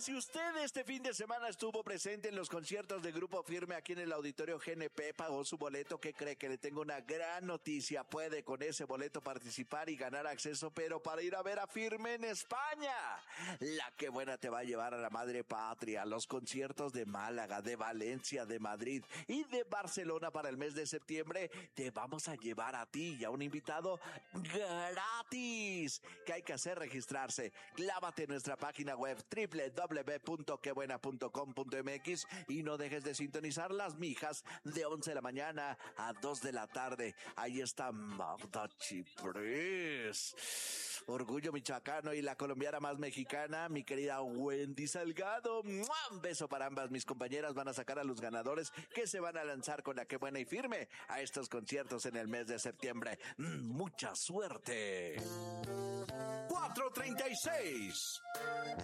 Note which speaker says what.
Speaker 1: si usted este fin de semana estuvo presente en los conciertos de Grupo Firme aquí en el Auditorio GNP, pagó su boleto, ¿qué cree? Que le tengo una gran noticia. Puede con ese boleto participar y ganar acceso, pero para ir a ver a Firme en España. La que buena te va a llevar a la madre patria, a los conciertos de Málaga, de Valencia, de Madrid y de Barcelona para el mes de septiembre. Te vamos a llevar a ti y a un invitado gratis. ¿Qué hay que hacer? Registrarse. Clávate en nuestra página web www.quebuena.com.mx y no dejes de sintonizar Las Mijas de 11 de la mañana a 2 de la tarde. Ahí está Magda Chiprés, orgullo michoacano, y la colombiana más mexicana, mi querida Wendy Salgado. ¡Mua! Un beso para ambas mis compañeras. Van a sacar a los ganadores que se van a lanzar con la que buena y firme a estos conciertos en el mes de septiembre. ¡Mucha suerte! 4:36